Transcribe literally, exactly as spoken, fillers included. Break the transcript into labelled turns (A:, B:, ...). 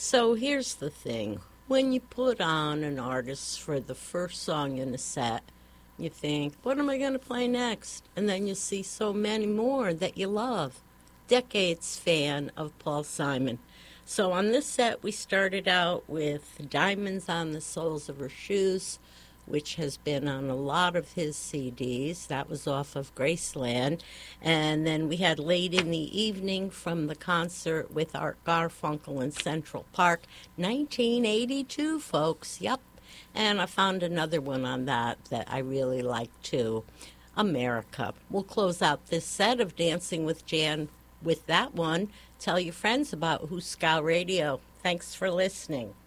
A: So here's the thing. When you put on an artist for the first song in a set, you think, what am I going to play next? And then you see so many more that you love. Decades fan of Paul Simon. So on this set, we started out with Diamonds on the Soles of Her Shoes, which has been on a lot of his C Ds. That was off of Graceland. And then we had Late in the Evening from the concert with Art Garfunkel in Central Park, nineteen eighty-two, folks. Yep. And I found another one on that that I really like, too. America. We'll close out this set of Dancing with Jan with that one. Tell your friends about Who's Scout Radio. Thanks for listening.